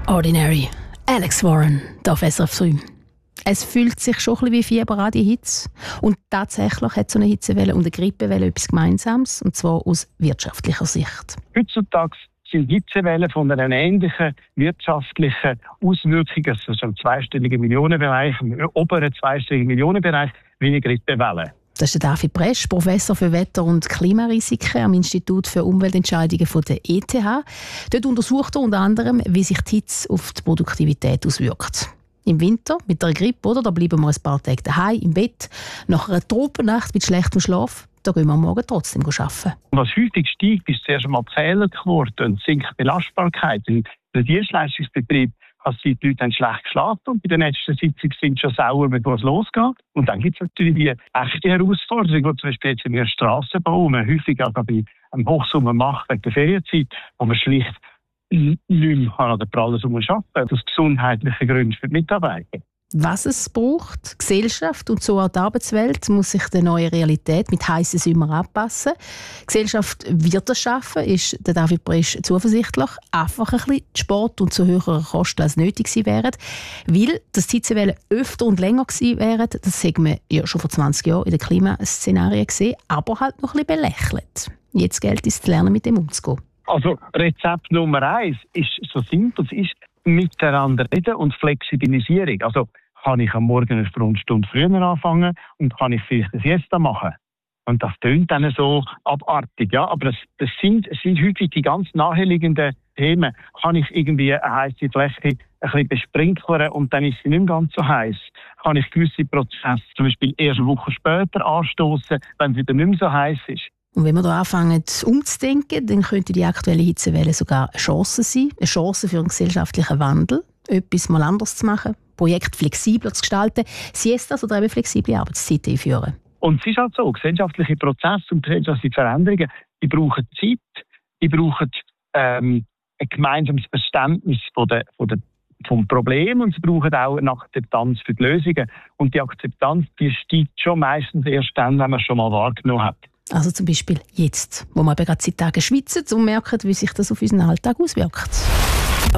Ordinary. Alex Warren, hier auf SRF 3. Es fühlt sich schon ein bisschen wie Fieber an, die Hitze. Und tatsächlich hat so eine Hitzewelle und eine Grippewelle etwas Gemeinsames, und zwar aus wirtschaftlicher Sicht. Heutzutage sind Hitzewellen von einer ähnlichen wirtschaftlichen Auswirkung, also im zweistelligen Millionenbereich, im oberen zweistelligen Millionenbereich, wie eine Grippewelle. Das ist David Bresch, Professor für Wetter- und Klimarisiken am Institut für Umweltentscheidungen von der ETH. Dort untersucht er unter anderem, wie sich die Hitze auf die Produktivität auswirkt. Im Winter mit der Grippe, oder? Da bleiben wir ein paar Tage daheim im Bett. Nach einer Tropennacht mit schlechtem Schlaf, da gehen wir am Morgen trotzdem arbeiten. Was häufig steigt, ist zuerst einmal die Fehlerquote und sinkt die Belastbarkeit. Im Dienstleistungsbetrieb kann die Leute dann schlecht geschlafen und bei der nächsten Sitzung sind sie schon sauer, bevor es losgeht. Und dann gibt es natürlich die echte Herausforderung, die zum Beispiel jetzt im Strassenbau, wo man häufig auch bei einem Hochsommer macht, wegen der Ferienzeit, wo man schlicht nicht mehr an der prallen Sonne arbeiten kann, aus gesundheitlichen Gründen für die Mitarbeiter. Was es braucht, die Gesellschaft und so auch die Arbeitswelt muss sich der neuen Realität mit heißen Sommern anpassen. Die Gesellschaft wird das schaffen, ist der David Bresch zuversichtlich. Einfach ein bisschen Sport und zu höheren Kosten als nötig gewesen wären. Weil, dass die Hitzewellen öfter und länger gewesen wären, das haben wir ja schon vor 20 Jahren in den Klimaszenarien gesehen, aber halt noch ein bisschen belächelt. Jetzt gilt es zu lernen, mit dem umzugehen. Also Rezept Nummer 1 ist so simpel, es ist miteinander reden und Flexibilisierung. Also kann ich am Morgen eine Stunde früher anfangen und kann ich vielleicht ein Siesta machen. Und das tönt dann so abartig, ja. Aber es sind häufig die ganz naheliegenden Themen. Kann ich irgendwie eine heisse Fläche ein bisschen besprinklern und dann ist sie nicht mehr ganz so heiß? Kann ich gewisse Prozesse zum Beispiel erst eine Woche später anstoßen, wenn es wieder nicht mehr so heiß ist? Und wenn wir da anfangen umzudenken, dann könnte die aktuelle Hitzewelle sogar eine Chance sein. Eine Chance für einen gesellschaftlichen Wandel, etwas mal anders zu machen, Projekte flexibler zu gestalten, Siestas oder eben flexible Arbeitszeiten einführen. Und es ist halt so, gesellschaftliche Prozesse und gesellschaftliche Veränderungen, die brauchen Zeit, die brauchen ein gemeinsames Verständnis vom Problem und sie brauchen auch eine Akzeptanz für die Lösungen. Und die Akzeptanz, die steigt schon meistens erst dann, wenn man es schon mal wahrgenommen hat. Also zum Beispiel jetzt, wo wir eben gerade seit Tagen schwitzen und merken, wie sich das auf unseren Alltag auswirkt.